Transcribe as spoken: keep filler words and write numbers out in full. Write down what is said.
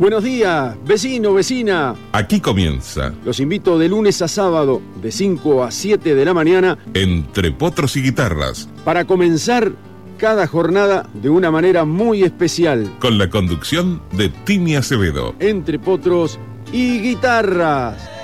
Buenos días, vecino, vecina. Aquí comienza. Los invito de lunes a sábado, de cinco a siete de la mañana, Entre Potros y Guitarras, para comenzar cada jornada de una manera muy especial. con la conducción de Tini Acevedo. Entre Potros y Guitarras.